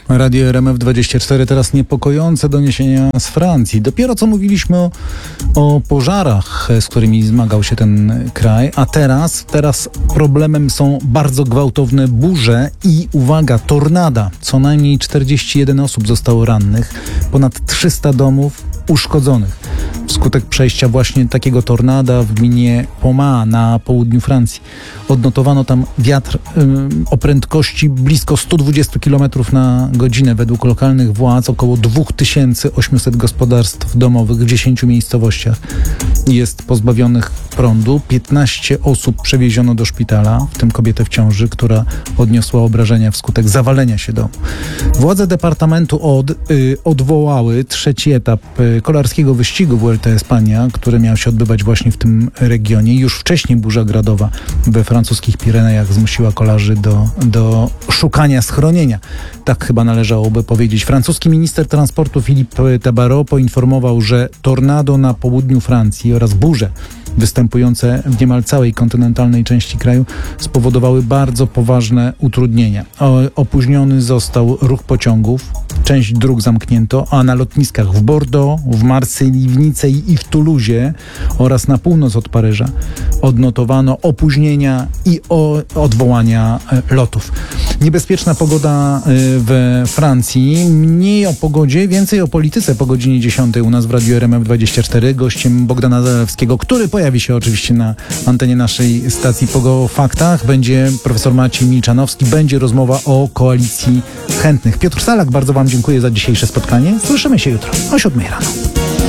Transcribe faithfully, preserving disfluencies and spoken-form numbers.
Radio R M F dwadzieścia cztery, teraz niepokojące doniesienia z Francji. Dopiero co mówiliśmy o, o pożarach, z którymi zmagał się ten kraj, a teraz, teraz problemem są bardzo gwałtowne burze i, uwaga, tornada. Co najmniej czterdzieści jeden osób zostało rannych, ponad trzysta domów uszkodzonych wskutek przejścia właśnie takiego tornada w gminie Pomat na południu Francji. Odnotowano tam wiatr y, o prędkości blisko sto dwadzieścia kilometrów na godzinę. Według lokalnych władz około dwa tysiące osiemset gospodarstw domowych w dziesięciu miejscowościach jest pozbawionych prądu. piętnaście osób przewieziono do szpitala, w tym kobietę w ciąży, która odniosła obrażenia wskutek zawalenia się domu. Władze departamentu od, y, odwołały trzeci etap y, kolarskiego wyścigu Vuelta a España, który miał się odbywać właśnie w tym regionie. Już wcześniej burza gradowa we francuskich Pirenejach zmusiła kolarzy do, do szukania schronienia. Tak chyba należałoby powiedzieć. Francuski minister transportu Philippe Tabarot poinformował, że tornado na południu Francji oraz burze występujące w niemal całej kontynentalnej części kraju spowodowały bardzo poważne utrudnienia. O, opóźniony został ruch pociągów, część dróg zamknięto, a na lotniskach w Bordeaux, w Marsylii, w Nicei i w Toulouse oraz na północ od Paryża odnotowano opóźnienia i o, odwołania e, lotów. Niebezpieczna pogoda e, we Francji. Mniej o pogodzie, więcej o polityce po godzinie dziesiątej u nas w Radiu R M F dwadzieścia cztery. Gościem Bogdana Zalewskiego, który pojawi się oczywiście na antenie naszej stacji po faktach. Będzie profesor Maciej Milczanowski. Będzie rozmowa o koalicji chętnych. Piotr Salak, bardzo Wam dziękuję za dzisiejsze spotkanie. Słyszymy się jutro o siódmej rano.